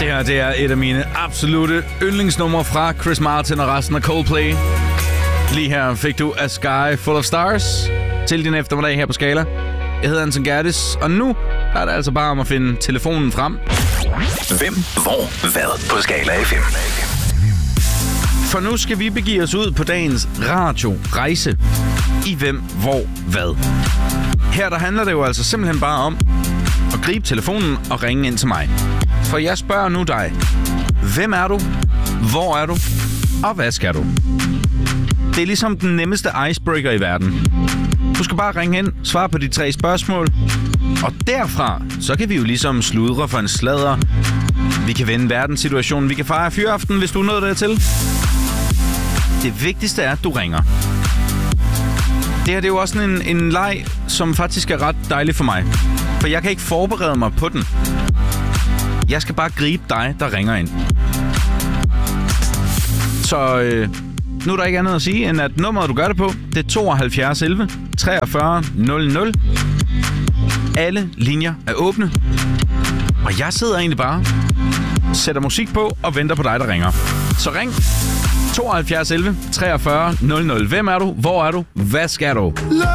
Det her, det er et af mine absolutte yndlingsnumre fra Chris Martin og resten af Coldplay. Lige her fik du A Sky Full of Stars til din eftermiddag her på Skala. Jeg hedder Anton Gertis, og nu er det altså bare om at finde telefonen frem. Hvem, hvor, hvad på Skala FM. For nu skal vi begive os ud på dagens radiorejse i Hvem, hvor, hvad. Her der handler det jo altså simpelthen bare om at gribe telefonen og ringe ind til mig. For jeg spørger nu dig, hvem er du, hvor er du, og hvad skal du? Det er ligesom den nemmeste icebreaker i verden. Du skal bare ringe ind, svare på de 3 spørgsmål, og derfra, så kan vi jo ligesom sludre for en sladder. Vi kan vende verdenssituationen, vi kan fejre fyraften, hvis du er nået dertil. Det vigtigste er, at du ringer. Det her det er jo også sådan en leg, som faktisk er ret dejlig for mig. For jeg kan ikke forberede mig på den. Jeg skal bare gribe dig, der ringer ind. Så nu er der ikke andet at sige, end at nummeret, du gør det på, det er 72 11 43 00. Alle linjer er åbne. Og jeg sidder egentlig bare, sætter musik på og venter på dig, der ringer. Så ring 72 11 43 00. Hvem er du? Hvor er du? Hvad skal du?